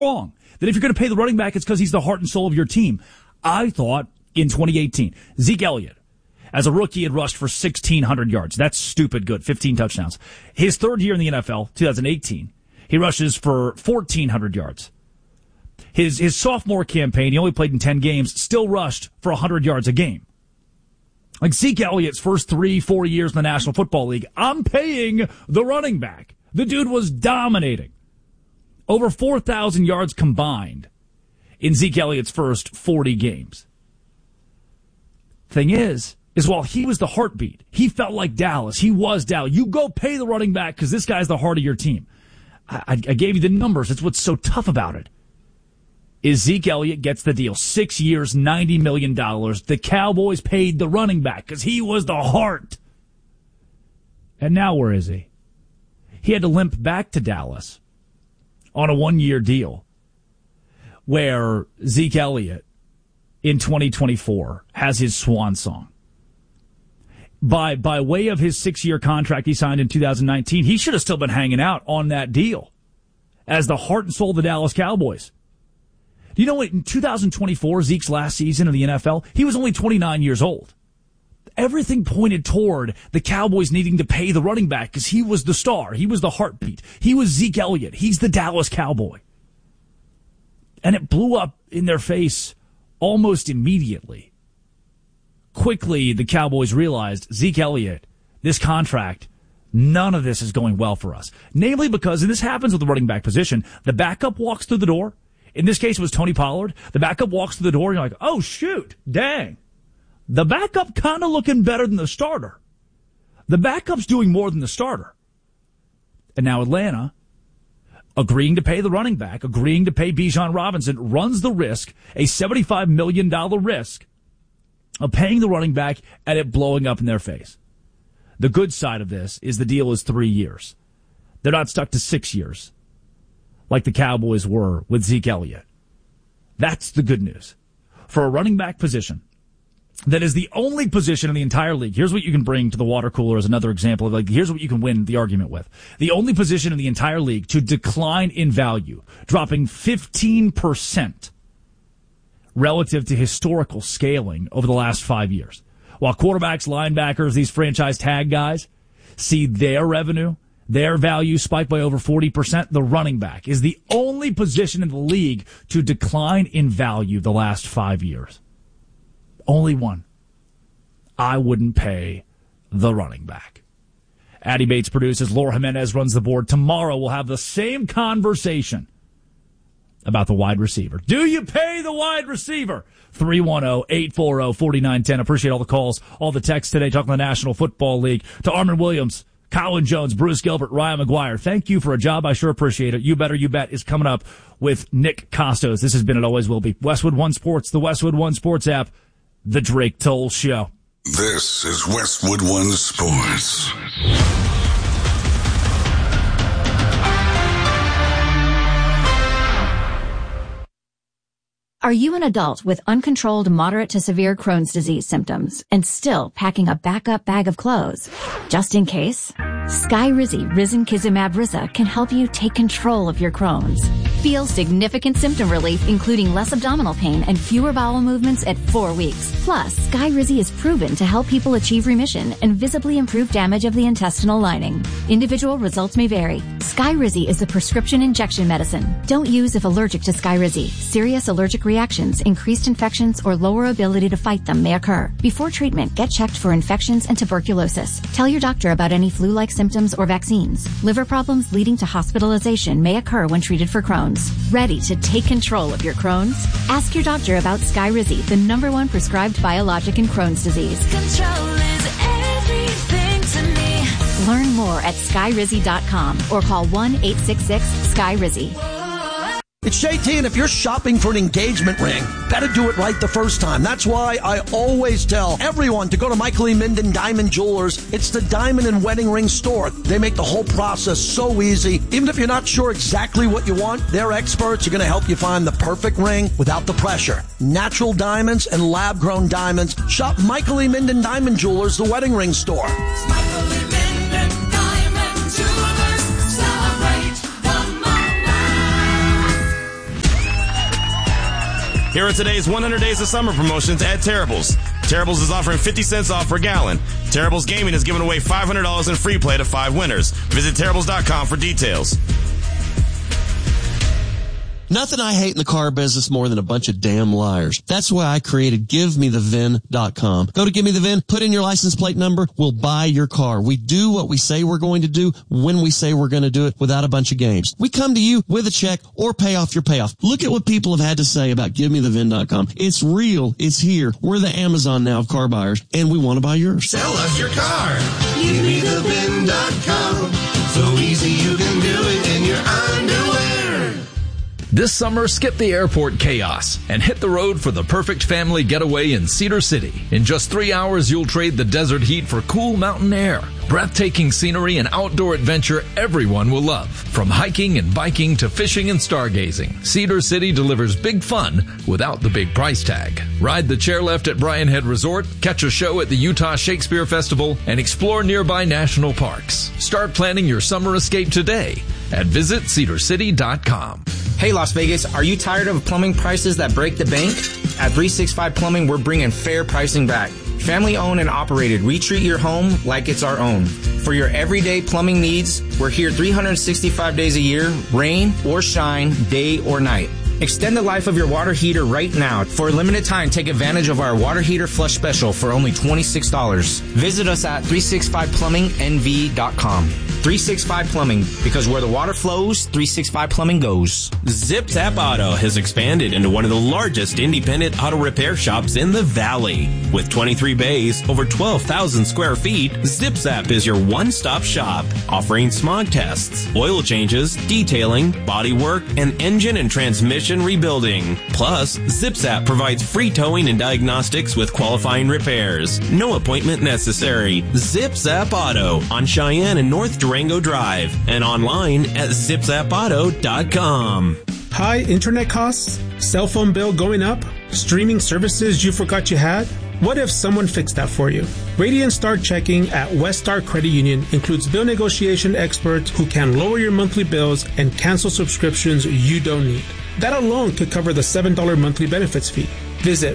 wrong. That if you're going to pay the running back, it's because he's the heart and soul of your team. I thought in 2018, Zeke Elliott, as a rookie, had rushed for 1,600 yards. That's stupid good, 15 touchdowns. His third year in the NFL, 2018, he rushes for 1,400 yards. His sophomore campaign, he only played in 10 games, still rushed for 100 yards a game. Like Zeke Elliott's first 3-4 years in the National Football League, I'm paying the running back. The dude was dominating. Over 4,000 yards combined in Zeke Elliott's first 40 games. Thing is while he was the heartbeat, he felt like Dallas. He was Dallas. You go pay the running back because this guy's the heart of your team. I gave you the numbers. That's what's so tough about it. Is Zeke Elliott gets the deal. 6 years, $90 million. The Cowboys paid the running back because he was the heart. And now where is he? He had to limp back to Dallas on a 1-year deal where Zeke Elliott in 2024 has his swan song. By way of his 6-year contract he signed in 2019, he should have still been hanging out on that deal as the heart and soul of the Dallas Cowboys. Do you know what? In 2024, Zeke's last season in the NFL, he was only 29 years old. Everything pointed toward the Cowboys needing to pay the running back because he was the star. He was the heartbeat. He was Zeke Elliott. He's the Dallas Cowboy. And it blew up in their face almost immediately. Quickly, the Cowboys realized, Zeke Elliott, this contract, none of this is going well for us. Namely because, and this happens with the running back position, the backup walks through the door. In this case, it was Tony Pollard. The backup walks through the door, and you're like, oh, shoot, dang. The backup kind of looking better than the starter. The backup's doing more than the starter. And now Atlanta, agreeing to pay the running back, agreeing to pay Bijan Robinson, runs the risk, a $75 million risk, of paying the running back and it blowing up in their face. The good side of this is the deal is 3 years. They're not stuck to 6 years like the Cowboys were with Zeke Elliott. That's the good news. For a running back position that is the only position in the entire league, here's what you can bring to the water cooler as another example of, like, here's what you can win the argument with. The only position in the entire league to decline in value, dropping 15% relative to historical scaling over the last 5 years. While quarterbacks, linebackers, these franchise tag guys see their revenue, their value spike by over 40%, the running back is the only position in the league to decline in value the last 5 years. Only one. I wouldn't pay the running back. Addy Bates produces. Laura Jimenez runs the board. Tomorrow we'll have the same conversation about the wide receiver. Do you pay the wide receiver? 310-840-4910. Appreciate all the calls, all the texts today talking the National Football League. To Armin Williams, Colin Jones, Bruce Gilbert, Ryan McGuire, thank you for a job. I sure appreciate it. You Better You Bet is coming up with Nick Costos. This has been It Always Will Be. Westwood One Sports, the Westwood One Sports app, The Drake Toll Show. This is Westwood One Sports. Are you an adult with uncontrolled moderate to severe Crohn's disease symptoms and still packing a backup bag of clothes? Just in case, Skyrizi Risankizumab Riza can help you take control of your Crohn's. Feel significant symptom relief, including less abdominal pain and fewer bowel movements at 4 weeks. Plus, Skyrizi is proven to help people achieve remission and visibly improve damage of the intestinal lining. Individual results may vary. Skyrizi is a prescription injection medicine. Don't use if allergic to Skyrizi. Serious allergic reactions, increased infections, or lower ability to fight them may occur. Before treatment, get checked for infections and tuberculosis. Tell your doctor about any flu-like symptoms or vaccines. Liver problems leading to hospitalization may occur when treated for Crohn's. Ready to take control of your Crohn's? Ask your doctor about Skyrizi, the #1 prescribed biologic in Crohn's disease. Control is everything to me. Learn more at Skyrizi.com or call 1-866-SKYRIZI. It's JT, and if you're shopping for an engagement ring, better do it right the first time. That's why I always tell everyone to go to Michael E. Minden Diamond Jewelers. It's the diamond and wedding ring store. They make the whole process so easy. Even if you're not sure exactly what you want, their experts are going to help you find the perfect ring without the pressure. Natural diamonds and lab-grown diamonds. Shop Michael E. Minden Diamond Jewelers, the wedding ring store. Michael E. Minden Diamond Jewelers. Celebrate the moment. Here are today's 100 Days of Summer promotions at Terrible's. Terrible's is offering 50 cents off per gallon. Terrible's Gaming is giving away $500 in free play to 5 winners. Visit Terrible's.com for details. Nothing I hate in the car business more than a bunch of damn liars. That's why I created GiveMeTheVin.com. Go to Give Me the VIN, put in your license plate number, we'll buy your car. We do what we say we're going to do when we say we're going to do it without a bunch of games. We come to you with a check or pay off your payoff. Look at what people have had to say about GiveMeTheVin.com. It's real. It's here. We're the Amazon now of car buyers, and we want to buy yours. Sell us your car. GiveMeTheVin.com. So easy you can do it in your underwear. This summer, skip the airport chaos and hit the road for the perfect family getaway in Cedar City. In just 3 hours, you'll trade the desert heat for cool mountain air. Breathtaking scenery and outdoor adventure everyone will love. From hiking and biking to fishing and stargazing, Cedar City delivers big fun without the big price tag. Ride the chairlift at Bryan Head Resort, catch a show at the Utah Shakespeare Festival, and explore nearby national parks. Start planning your summer escape today at visitcedarcity.com. Hey Las Vegas, are you tired of plumbing prices that break the bank? At 365 Plumbing, we're bringing fair pricing back. Family owned and operated, we treat your home like it's our own. For your everyday plumbing needs, we're here 365 days a year, rain or shine, day or night. Extend the life of your water heater right now. For a limited time, take advantage of our water heater flush special for only $26. Visit us at 365plumbingnv.com. 365 Plumbing, because where the water flows, 365 Plumbing goes. Zip Zap Auto has expanded into one of the largest independent auto repair shops in the Valley. With 23 bays, over 12,000 square feet, Zip Zap is your one-stop shop, offering smog tests, oil changes, detailing, body work, and engine and transmission rebuilding. Plus, Zip Zap provides free towing and diagnostics with qualifying repairs. No appointment necessary. Zip Zap Auto on Cheyenne and North Durango Drive and online at zipzapauto.com. High internet costs? Cell phone bill going up? Streaming services you forgot you had? What if someone fixed that for you? Radiant Star Checking at West Star Credit Union includes bill negotiation experts who can lower your monthly bills and cancel subscriptions you don't need. That alone could cover the $7 monthly benefits fee. Visit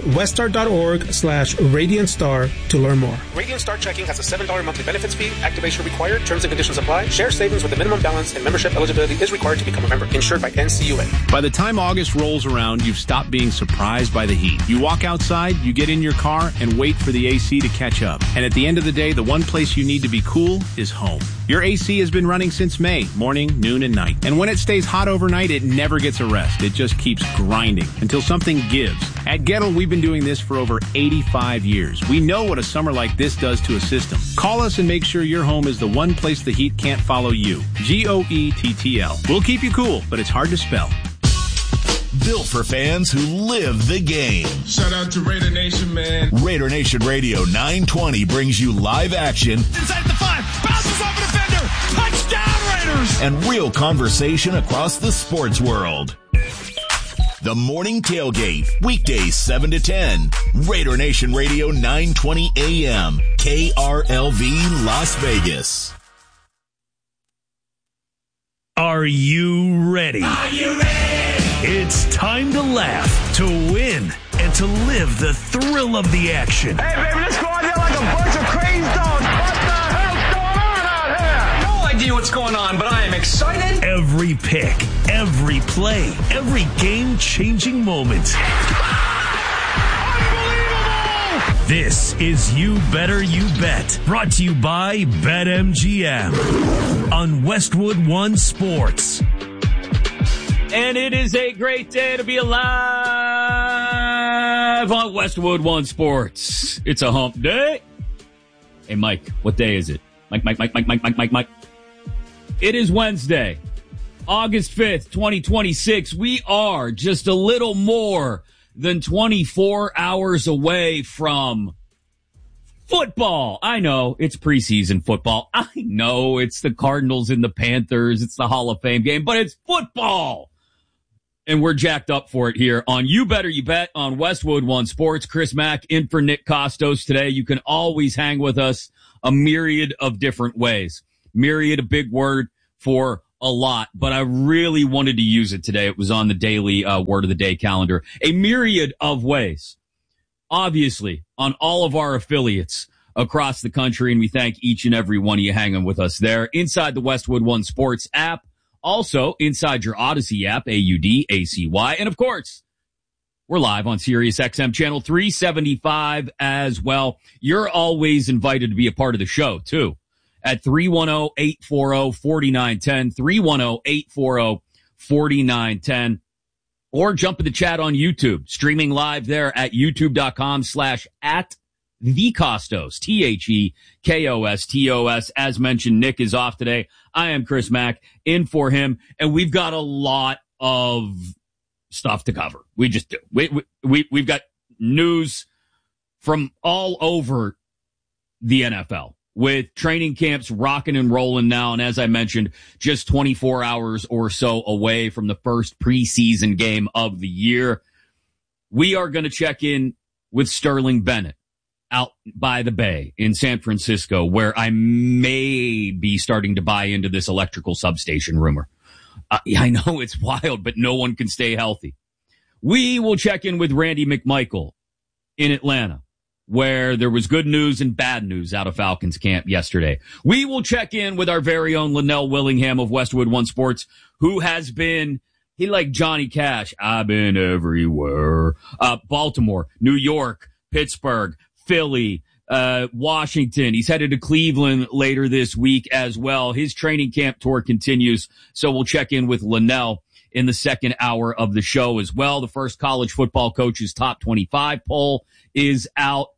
weststar.org/RadiantStar to learn more. Radiant Star Checking has a $7 monthly benefits fee. Activation required. Terms and conditions apply. Share savings with a minimum balance and membership eligibility is required to become a member. Insured by NCUA. By the time August rolls around, you've stopped being surprised by the heat. You walk outside, you get in your car, and wait for the AC to catch up. And at the end of the day, the one place you need to be cool is home. Your AC has been running since May, morning, noon, and night. And when it stays hot overnight, it never gets a rest. It just keeps grinding until something gives. At Gettle, we've been doing this for over 85 years. We know what a summer like this does to a system. Call us and make sure your home is the one place the heat can't follow you. GOETTL. We'll keep you cool, but it's hard to spell. Built for fans who live the game. Shout out to Raider Nation, man. Raider Nation Radio 920 brings you live action. Inside the 5, bounces off a defender. Touchdown, Raiders! And real conversation across the sports world. The Morning Tailgate, weekdays 7 to 10. Raider Nation Radio 920 AM. KRLV Las Vegas. Are you ready? Are you ready? It's time to laugh, to win, and to live the thrill of the action. Hey, baby, let's go out there like a bunch of crazy dogs. What the hell's going on out here? No idea what's going on, but I am excited. Every pick, every play, every game-changing moment. Unbelievable! This is You Better You Bet, brought to you by BetMGM on Westwood One Sports. And it is a great day to be alive on Westwood One Sports. It's a hump day. Hey, Mike, what day is it? Mike. It is Wednesday, August 5th, 2026. We are just a little more than 24 hours away from football. I know it's preseason football. I know it's the Cardinals and the Panthers. It's the Hall of Fame game, but it's football. And we're jacked up for it here on You Better You Bet on Westwood One Sports. Chris Mack in for Nick Costos today. You can always hang with us a myriad of different ways. Myriad, a big word for a lot, but I really wanted to use it today. It was on the daily Word of the Day calendar. A myriad of ways, obviously, on all of our affiliates across the country, and we thank each and every one of you hanging with us there. Inside the Westwood One Sports app, also inside your Odyssey app, AUDACY, and of course, we're live on Sirius XM channel 375 as well. You're always invited to be a part of the show, too, at 310-840-4910, 310-840-4910, or jump in the chat on YouTube, streaming live there at youtube.com/@TheCostos, TheKostos. As mentioned, Nick is off today. I am Chris Mack, in for him, and we've got a lot of stuff to cover. We just do. We've got news from all over the NFL, with training camps rocking and rolling now. And as I mentioned, just 24 hours or so away from the first preseason game of the year. We are going to check in with Sterling Bennett out by the Bay in San Francisco, where I may be starting to buy into this electrical substation rumor. I know it's wild, but no one can stay healthy. We will check in with Randy McMichael in Atlanta, where there was good news and bad news out of Falcons camp yesterday. We will check in with our very own Linnell Willingham of Westwood One Sports, who has been, he like Johnny Cash, I've been everywhere. Baltimore, New York, Pittsburgh, Philly, Washington. He's headed to Cleveland later this week as well. His training camp tour continues, so we'll check in with Linnell in the second hour of the show as well. The first college football coaches top 25 poll is out.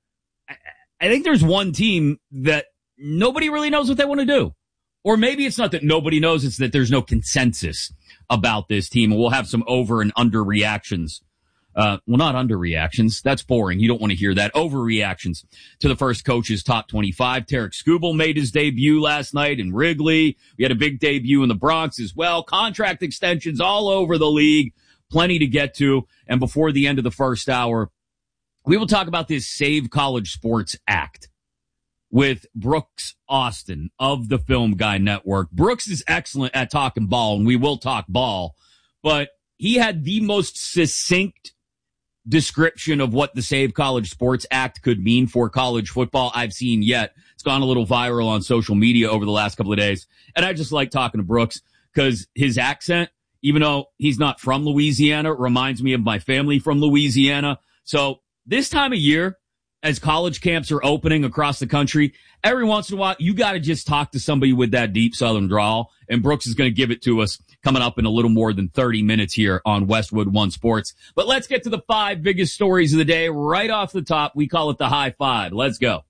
I think there's one team that nobody really knows what they want to do. Or maybe it's not that nobody knows, it's that there's no consensus about this team. And we'll have some over and under reactions. Well, not underreactions. That's boring. You don't want to hear that. Overreactions to the first coaches top 25. Tarek Skubal made his debut last night in Wrigley. We had a big debut in the Bronx as well. Contract extensions all over the league. Plenty to get to. And before the end of the first hour, we will talk about this Save College Sports Act with Brooks Austin of the Film Guy Network. Brooks is excellent at talking ball, and we will talk ball, but he had the most succinct description of what the Save College Sports Act could mean for college football I've seen yet. It's gone a little viral on social media over the last couple of days. And I just like talking to Brooks because his accent, even though he's not from Louisiana, reminds me of my family from Louisiana. So this time of year, as college camps are opening across the country, every once in a while, you got to just talk to somebody with that deep Southern drawl. And Brooks is going to give it to us coming up in a little more than 30 minutes here on Westwood One Sports. But let's get to the 5 biggest stories of the day right off the top. We call it the high 5. Let's go.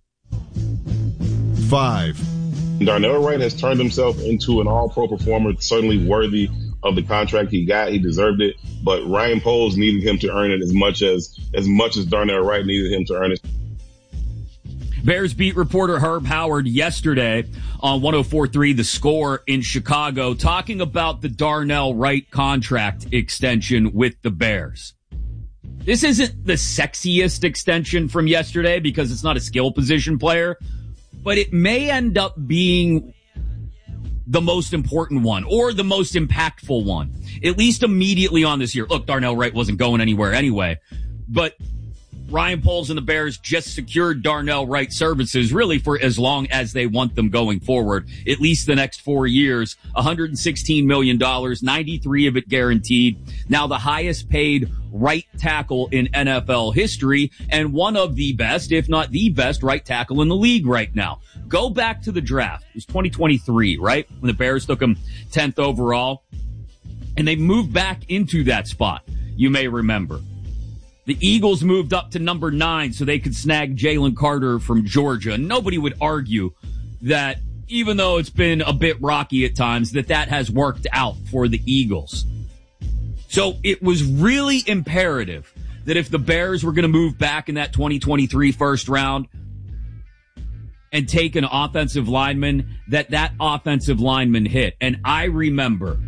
5. Darnell Wright has turned himself into an all-pro performer, certainly worthy of the contract he got. He deserved it. But Ryan Poles needed him to earn it as much as Darnell Wright needed him to earn it. Bears beat reporter Herb Howard yesterday on 104.3 The Score in Chicago, talking about the Darnell Wright contract extension with the Bears. This isn't the sexiest extension from yesterday because it's not a skill position player, but it may end up being the most important one or the most impactful one, at least immediately on this year. Look, Darnell Wright wasn't going anywhere anyway, but Ryan Poles and the Bears just secured Darnell Wright services really for as long as they want them going forward, at least the next 4 years. $116 million, 93 of it guaranteed. Now the highest paid right tackle in NFL history and one of the best, if not the best, right tackle in the league right now. Go back to the draft. It was 2023, right? When the Bears took him 10th overall. And they moved back into that spot, you may remember. The Eagles moved up to number 9 so they could snag Jalen Carter from Georgia. Nobody would argue that, even though it's been a bit rocky at times, that has worked out for the Eagles. So it was really imperative that if the Bears were going to move back in that 2023 first round and take an offensive lineman, that offensive lineman hit. And I remember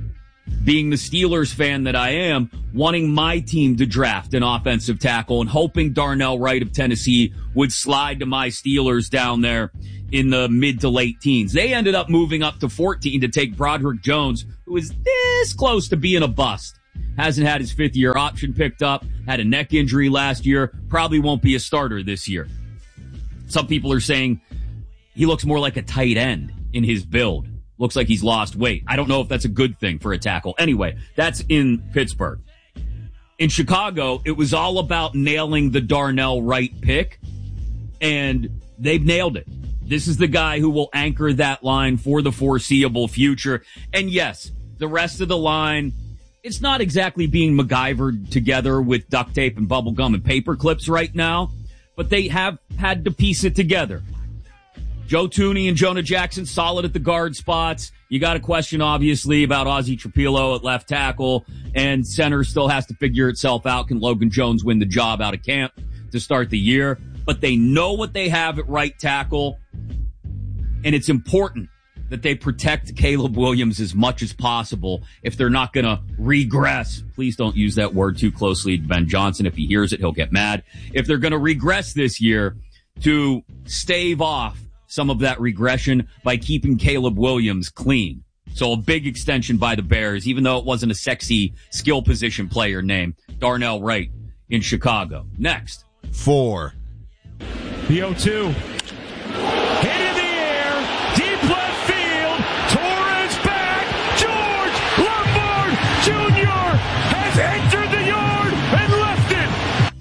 being the Steelers fan that I am, wanting my team to draft an offensive tackle and hoping Darnell Wright of Tennessee would slide to my Steelers down there in the mid to late teens. They ended up moving up to 14 to take Broderick Jones, who is this close to being a bust. Hasn't had his fifth-year option picked up, had a neck injury last year, probably won't be a starter this year. Some people are saying he looks more like a tight end in his build. Looks like he's lost weight. I don't know if that's a good thing for a tackle. Anyway, that's in Pittsburgh. In Chicago, it was all about nailing the Darnell Wright pick, and they've nailed it. This is the guy who will anchor that line for the foreseeable future. And yes, the rest of the line, it's not exactly being MacGyvered together with duct tape and bubble gum and paper clips right now, but they have had to piece it together. Joe Thuney and Jonah Jackson solid at the guard spots. You got a question, obviously, about Ozzie Trapilo at left tackle, and center still has to figure itself out. Can Logan Jones win the job out of camp to start the year? But they know what they have at right tackle, and it's important that they protect Caleb Williams as much as possible if they're not going to regress. Please don't use that word too closely to Ben Johnson. If he hears it, he'll get mad. If they're going to regress this year, to stave off some of that regression by keeping Caleb Williams clean. So a big extension by the Bears, even though it wasn't a sexy skill position player name, Darnell Wright in Chicago. Next. 4. The 0-2. Hit in the air. Deep left field. Torres back. George Lombard Jr. has entered the yard and left it.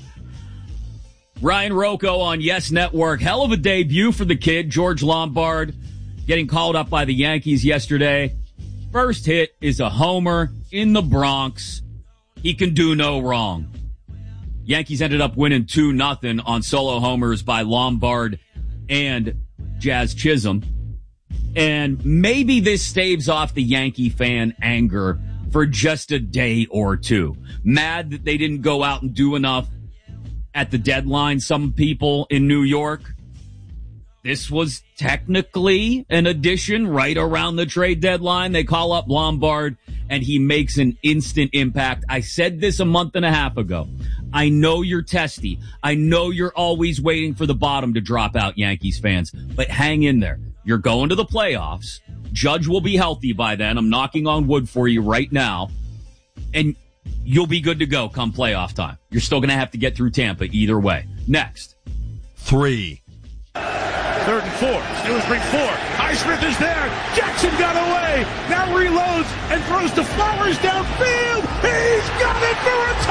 Ryan Rocco on Yes Network. Hell of a debut for the kid, George Lombard, getting called up by the Yankees yesterday. First hit is a homer in the Bronx. He can do no wrong. Yankees ended up winning 2-0 on solo homers by Lombard and Jazz Chisholm. And maybe this staves off the Yankee fan anger for just a day or two. Mad that they didn't go out and do enough at the deadline, some people in New York. This was technically an addition right around the trade deadline. They call up Lombard, and he makes an instant impact. I said this a month and a half ago. I know you're testy. I know you're always waiting for the bottom to drop out, Yankees fans, but hang in there. You're going to the playoffs. Judge will be healthy by then. I'm knocking on wood for you right now. And you'll be good to go come playoff time. You're still going to have to get through Tampa either way. Next. 3. 3rd and 4. Steelers bring 4. Highsmith is there. Jackson got away. Now reloads and throws to Flowers downfield. He's got it for a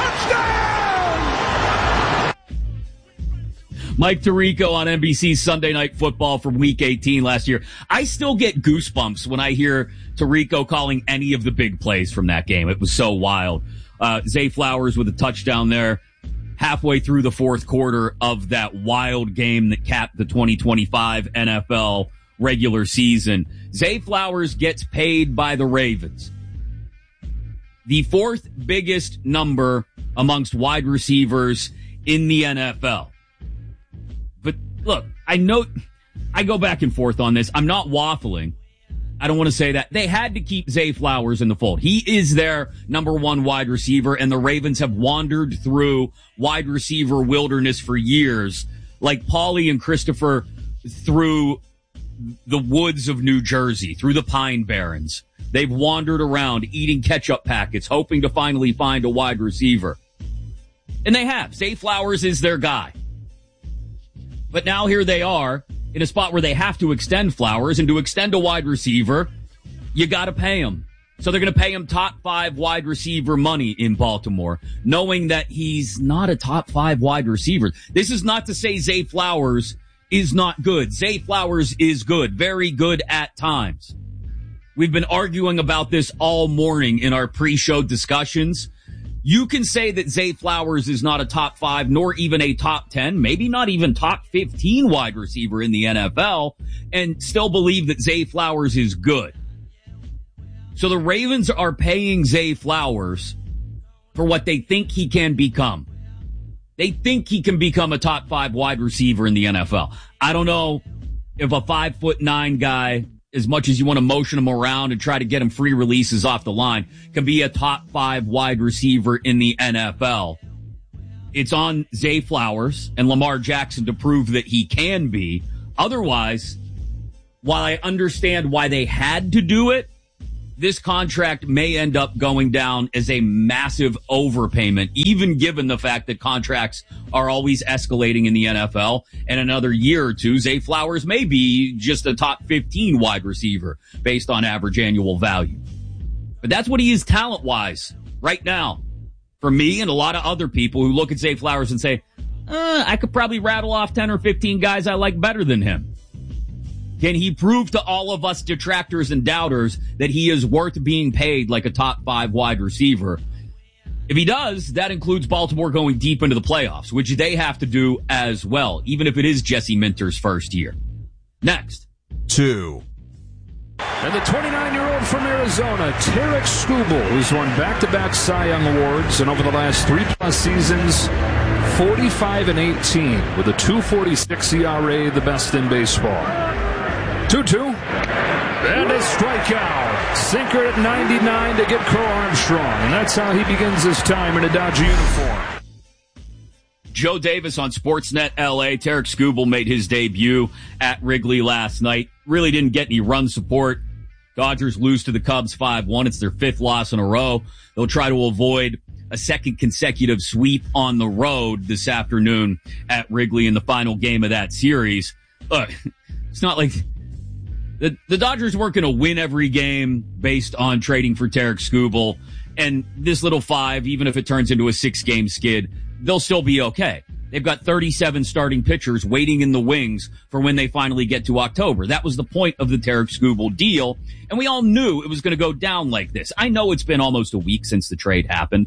touchdown. Mike Tirico on NBC's Sunday Night Football from Week 18 last year. I still get goosebumps when I hear Tirico calling any of the big plays from that game. It was so wild. Zay Flowers with a touchdown there halfway through the fourth quarter of that wild game that capped the 2025 NFL regular season. Zay Flowers gets paid by the Ravens. The 4th biggest number amongst wide receivers in the NFL. But look, I know I go back and forth on this. I'm not waffling. I don't want to say that. They had to keep Zay Flowers in the fold. He is their number 1 wide receiver, and the Ravens have wandered through wide receiver wilderness for years, like Paulie and Christopher through the woods of New Jersey, through the Pine Barrens. They've wandered around eating ketchup packets, hoping to finally find a wide receiver. And they have. Zay Flowers is their guy. But now here they are in a spot where they have to extend Flowers, and to extend a wide receiver, you got to pay him. So they're going to pay him top 5 wide receiver money in Baltimore, knowing that he's not a top 5 wide receiver. This is not to say Zay Flowers is not good. Zay Flowers is good, very good at times. We've been arguing about this all morning in our pre-show discussions. You can say that Zay Flowers is not a top 5, nor even a top 10, maybe not even top 15 wide receiver in the NFL, and still believe that Zay Flowers is good. So the Ravens are paying Zay Flowers for what they think he can become. They think he can become a top 5 wide receiver in the NFL. I don't know if a 5'9" guy as much as you want to motion him around and try to get him free releases off the line, can be a top 5 wide receiver in the NFL. It's on Zay Flowers and Lamar Jackson to prove that he can be. Otherwise, while I understand why they had to do it, this contract may end up going down as a massive overpayment, even given the fact that contracts are always escalating in the NFL. And another year or two, Zay Flowers may be just a top 15 wide receiver based on average annual value. But that's what he is talent-wise right now. For me and a lot of other people who look at Zay Flowers and say, I could probably rattle off 10 or 15 guys I like better than him. Can he prove to all of us detractors and doubters that he is worth being paid like a top 5 wide receiver? If he does, that includes Baltimore going deep into the playoffs, which they have to do as well, even if it is Jesse Minter's first year. Next. 2. And the 29-year-old from Arizona, Tarek Skubal, who's won back-to-back Cy Young Awards, and over the last 3+ seasons, 45-18 with a 2.46 ERA, the best in baseball. 2-2. And a strikeout. Sinker at 99 to get Crow Armstrong. And that's how he begins his time in a Dodger uniform. Joe Davis on Sportsnet LA. Tarek Skubal made his debut at Wrigley last night. Really didn't get any run support. Dodgers lose to the Cubs 5-1. It's their 5th loss in a row. They'll try to avoid a second consecutive sweep on the road this afternoon at Wrigley in the final game of that series. Look, it's not like the Dodgers weren't going to win every game based on trading for Tarek Skubal. And this little 5, even if it turns into a 6-game skid, they'll still be okay. They've got 37 starting pitchers waiting in the wings for when they finally get to October. That was the point of the Tarek Skubal deal, and we all knew it was going to go down like this. I know it's been almost a week since the trade happened,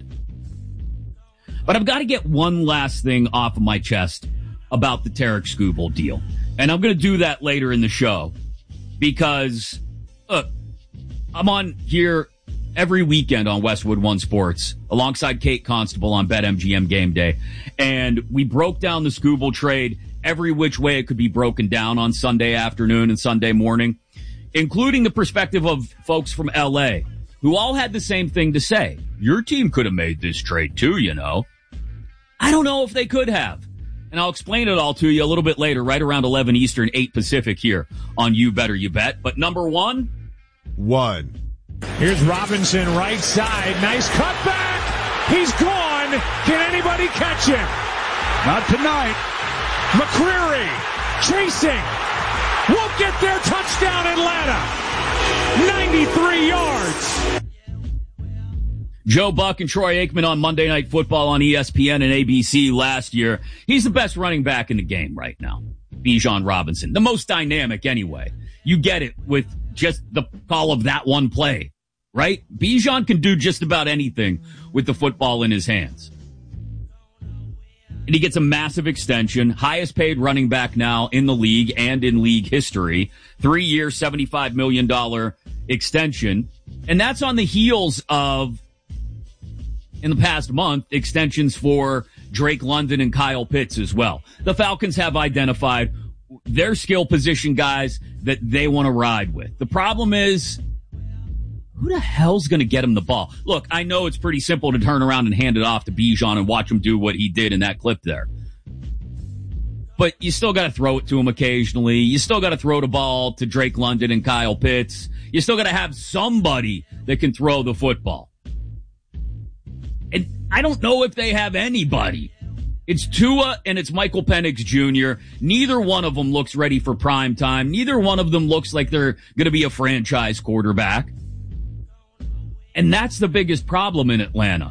but I've got to get one last thing off of my chest about the Tarek Skubal deal, and I'm going to do that later in the show because, look, I'm on here every weekend on Westwood One Sports alongside Kate Constable on BetMGM Game Day. And we broke down the Skubal trade every which way it could be broken down on Sunday afternoon and Sunday morning, including the perspective of folks from LA who all had the same thing to say. Your team could have made this trade too, you know. I don't know if they could have. And I'll explain it all to you a little bit later, right around 11 Eastern, 8 Pacific here on You Better You Bet. But number one. Here's Robinson, right side. Nice cutback. He's gone. Can anybody catch him? Not tonight. McCreary chasing. Won't get there. Touchdown, Atlanta. 93 yards. Joe Buck and Troy Aikman on Monday Night Football on ESPN and ABC last year. He's the best running back in the game right now. Bijan Robinson. The most dynamic anyway. You get it with just the call of that one play, right? Bijan can do just about anything with the football in his hands. And he gets a massive extension, highest paid running back now in the league and in league history. 3-year, $75 million extension. And that's on the heels of, in the past month, extensions for Drake London and Kyle Pitts as well. The Falcons have identified their skill position guys that they want to ride with. The problem is, who the hell's going to get him the ball? Look, I know it's pretty simple to turn around and hand it off to Bijan and watch him do what he did in that clip there. But you still got to throw it to him occasionally. You still got to throw the ball to Drake London and Kyle Pitts. You still got to have somebody that can throw the football. And I don't know if they have anybody. It's Tua and it's Michael Penix Jr. Neither one of them looks ready for prime time. Neither one of them looks like they're going to be a franchise quarterback. And that's the biggest problem in Atlanta.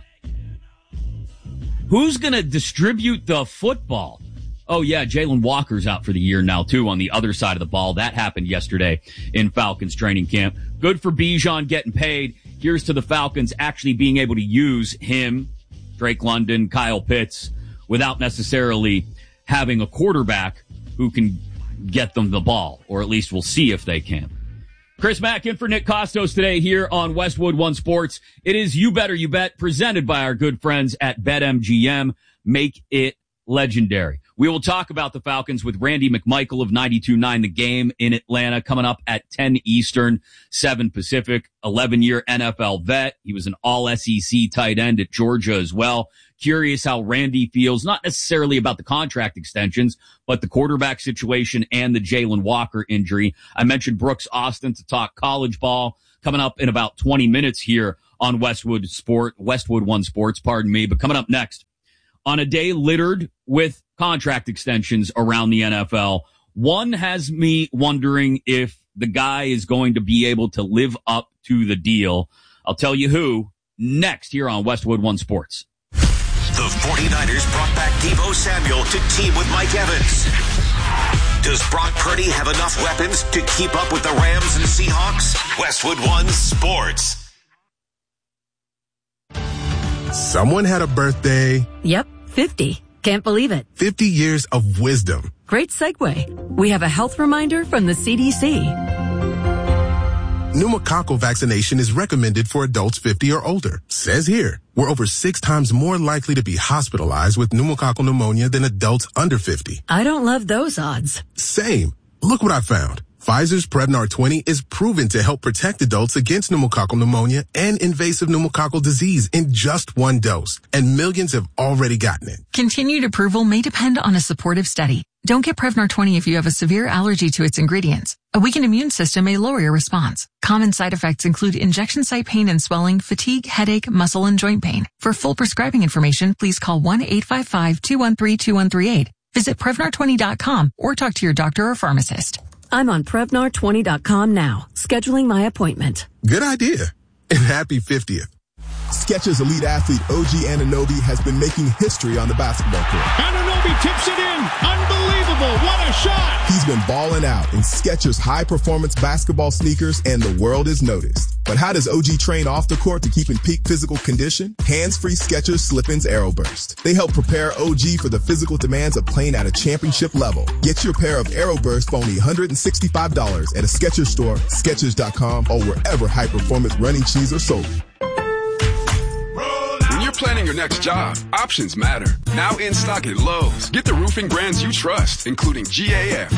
Who's going to distribute the football? Oh, yeah, Jalen Walker's out for the year now, too, on the other side of the ball. That happened yesterday in Falcons training camp. Good for Bijan getting paid. Here's to the Falcons actually being able to use him, Drake London, Kyle Pitts, without necessarily having a quarterback who can get them the ball, or at least we'll see if they can. Chris Mack in for Nick Costos today here on Westwood One Sports. It is You Better You Bet, presented by our good friends at BetMGM. Make it legendary. We will talk about the Falcons with Randy McMichael of 92.9 The Game in Atlanta, coming up at 10 Eastern, 7 Pacific, 11-year NFL vet. He was an all-SEC tight end at Georgia as well. Curious how Randy feels, not necessarily about the contract extensions, but the quarterback situation and the Jalen Walker injury. I mentioned Brooks Austin to talk college ball coming up in about 20 minutes here on Westwood One Sports, but coming up next, on a day littered with contract extensions around the NFL, one has me wondering if the guy is going to be able to live up to the deal. I'll tell you who next here on Westwood One Sports. The 49ers brought back Deebo Samuel to team with Mike Evans. Does Brock Purdy have enough weapons to keep up with the Rams and Seahawks? Westwood One Sports. Someone had a birthday. Yep, 50. Can't believe it. 50 years of wisdom. Great segue. We have a health reminder from the CDC. Pneumococcal vaccination is recommended for adults 50 or older. Says here, we're over 6 times more likely to be hospitalized with pneumococcal pneumonia than adults under 50. I don't love those odds. Same. Look what I found. Pfizer's Prevnar 20 is proven to help protect adults against pneumococcal pneumonia and invasive pneumococcal disease in just 1 dose. And millions have already gotten it. Continued approval may depend on a supportive study. Don't get Prevnar 20 if you have a severe allergy to its ingredients. A weakened immune system may lower your response. Common side effects include injection site pain and swelling, fatigue, headache, muscle, and joint pain. For full prescribing information, please call 1-855-213-2138. Visit Prevnar20.com or talk to your doctor or pharmacist. I'm on Prevnar20.com now, scheduling my appointment. Good idea. And happy 50th. Skechers elite athlete OG Anunoby has been making history on the basketball court. Anunoby tips it in. Unbelievable. What a shot. He's been balling out in Skechers high-performance basketball sneakers, and the world is noticed. But how does OG train off the court to keep in peak physical condition? Hands-free Skechers Slip-ins Aeroburst. They help prepare OG for the physical demands of playing at a championship level. Get your pair of Aeroburst for only $165 at a Skechers store, Skechers.com, or wherever high-performance running shoes are sold. When you're planning your next job, options matter. Now in stock at Lowe's. Get the roofing brands you trust, including GAF,